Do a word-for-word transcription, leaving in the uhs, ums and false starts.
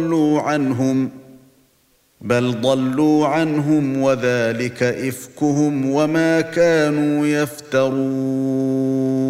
ضلوا عنهم بل ضلوا عنهم وذلك إفكهم وما كانوا يفترون